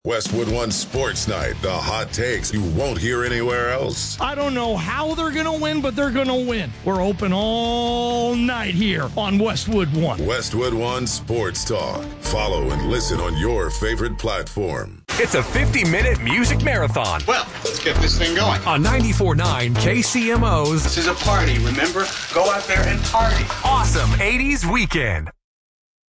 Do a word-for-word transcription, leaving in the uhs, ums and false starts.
Westwood One Sports Night, the hot takes you won't hear anywhere else. I don't know how they're going to win, but they're going to win. We're open all night here on Westwood One. Westwood One Sports Talk. Follow and listen on your favorite platform. It's a fifty-minute music marathon. Well, let's get this thing going. On ninety-four point nine K C M O's This is a party, remember? Go out there and party. Awesome eighties Weekend.